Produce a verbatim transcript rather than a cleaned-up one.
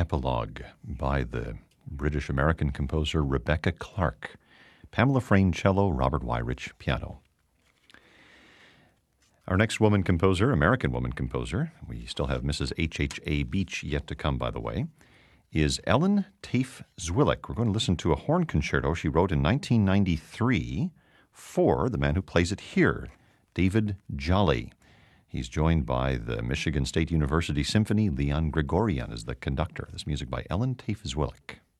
Epilogue by the British-American composer Rebecca Clark. Pamela Frayne cello, Robert Wyrich piano. Our next woman composer, American woman composer, we still have Missus H H A. Beach yet to come, by the way, is Ellen Tafe Zwilich. We're going to listen to a horn concerto she wrote in nineteen ninety-three for the man who plays it here, David Jolly. He's joined by the Michigan State University Symphony. Leon Gregorian is the conductor. This music by Ellen Tafe Zwilich.